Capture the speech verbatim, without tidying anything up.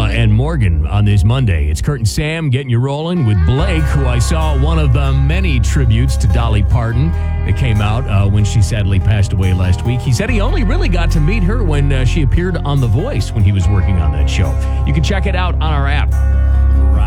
and Morgan on this Monday. It's Kurt and Sam getting you rolling with Blake, who I saw one of the many tributes to Dolly Parton that came out uh, when she sadly passed away last week. He said he only really got to meet her when uh, she appeared on The Voice when he was working on that show. You can check it out on our app.